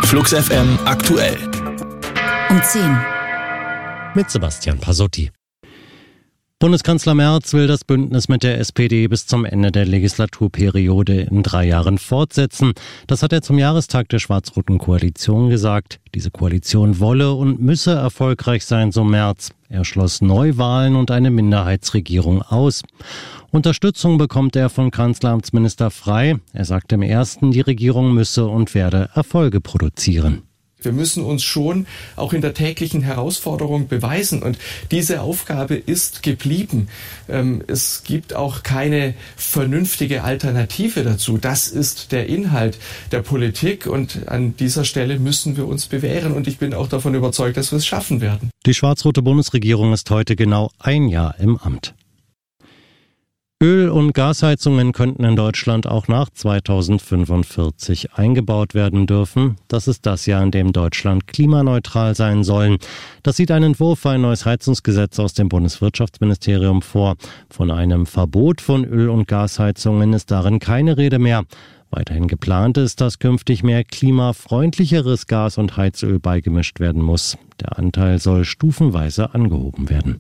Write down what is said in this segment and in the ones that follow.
Flux FM aktuell. Um 10. Mit Sebastian Pasotti. Bundeskanzler Merz will das Bündnis mit der SPD bis zum Ende der Legislaturperiode in 3 Jahren fortsetzen. Das hat er zum Jahrestag der schwarz-roten Koalition gesagt. Diese Koalition wolle und müsse erfolgreich sein, so Merz. Er schloss Neuwahlen und eine Minderheitsregierung aus. Unterstützung bekommt er von Kanzleramtsminister Frey. Er sagte im ersten, die Regierung müsse und werde Erfolge produzieren. Wir müssen uns schon auch in der täglichen Herausforderung beweisen und diese Aufgabe ist geblieben. Es gibt auch keine vernünftige Alternative dazu. Das ist der Inhalt der Politik und an dieser Stelle müssen wir uns bewähren und ich bin auch davon überzeugt, dass wir es schaffen werden. Die schwarz-rote Bundesregierung ist heute genau 1 Jahr im Amt. Öl- und Gasheizungen könnten in Deutschland auch nach 2045 eingebaut werden dürfen. Das ist das Jahr, in dem Deutschland klimaneutral sein soll. Das sieht ein Entwurf für ein neues Heizungsgesetz aus dem Bundeswirtschaftsministerium vor. Von einem Verbot von Öl- und Gasheizungen ist darin keine Rede mehr. Weiterhin geplant ist, dass künftig mehr klimafreundlicheres Gas und Heizöl beigemischt werden muss. Der Anteil soll stufenweise angehoben werden.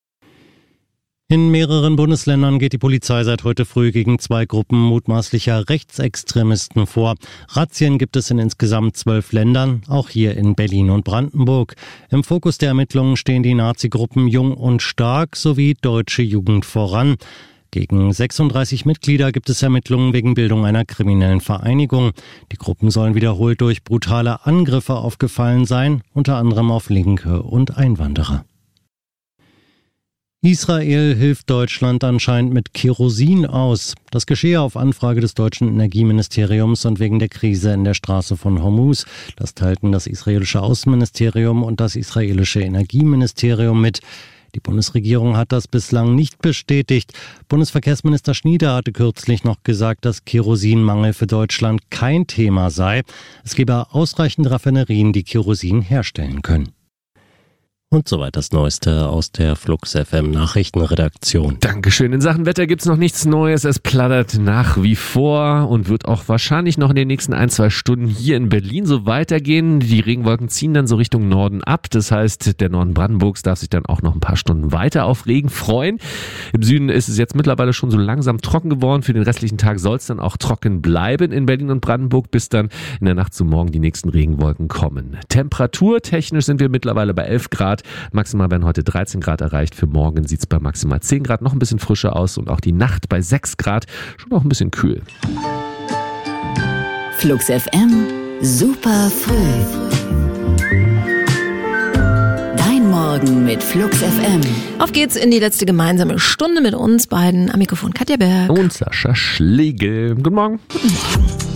In mehreren Bundesländern geht die Polizei seit heute früh gegen 2 Gruppen mutmaßlicher Rechtsextremisten vor. Razzien gibt es in insgesamt 12 Ländern, auch hier in Berlin und Brandenburg. Im Fokus der Ermittlungen stehen die Nazi-Gruppen Jung und Stark sowie Deutsche Jugend voran. Gegen 36 Mitglieder gibt es Ermittlungen wegen Bildung einer kriminellen Vereinigung. Die Gruppen sollen wiederholt durch brutale Angriffe aufgefallen sein, unter anderem auf Linke und Einwanderer. Israel hilft Deutschland anscheinend mit Kerosin aus. Das geschehe auf Anfrage des deutschen Energieministeriums und wegen der Krise in der Straße von Hormuz. Das teilten das israelische Außenministerium und das israelische Energieministerium mit. Die Bundesregierung hat das bislang nicht bestätigt. Bundesverkehrsminister Schnieder hatte kürzlich noch gesagt, dass Kerosinmangel für Deutschland kein Thema sei. Es gebe ausreichend Raffinerien, die Kerosin herstellen können. Und soweit das Neueste aus der Flux FM Nachrichtenredaktion. Dankeschön. In Sachen Wetter gibt's noch nichts Neues. Es plattert nach wie vor und wird auch wahrscheinlich noch in den nächsten 1-2 Stunden hier in Berlin so weitergehen. Die Regenwolken ziehen dann so Richtung Norden ab. Das heißt, der Norden Brandenburgs darf sich dann auch noch ein paar Stunden weiter auf Regen freuen. Im Süden ist es jetzt mittlerweile schon so langsam trocken geworden. Für den restlichen Tag soll es dann auch trocken bleiben in Berlin und Brandenburg, bis dann in der Nacht zu morgen die nächsten Regenwolken kommen. Temperaturtechnisch sind wir mittlerweile bei 11 Grad. Maximal werden heute 13 Grad erreicht. Für morgen sieht es bei maximal 10 Grad noch ein bisschen frischer aus und auch die Nacht bei 6 Grad schon noch ein bisschen kühl. Flux FM, super früh. Dein Morgen mit Flux FM. Auf geht's in die letzte gemeinsame Stunde mit uns beiden. Am Mikrofon Katja Berg. Und Sascha Schlegel. Guten Morgen. Guten Morgen.